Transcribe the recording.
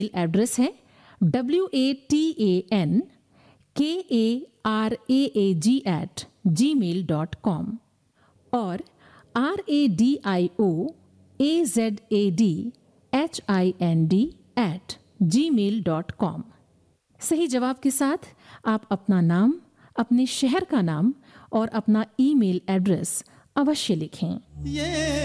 Address है WATANKARAAG@gmail.com और RADIOAZADHIND@gmail.com। सही जवाब के साथ आप अपना नाम, अपने शहर का नाम और अपना ईमेल एड्रेस अवश्य लिखें।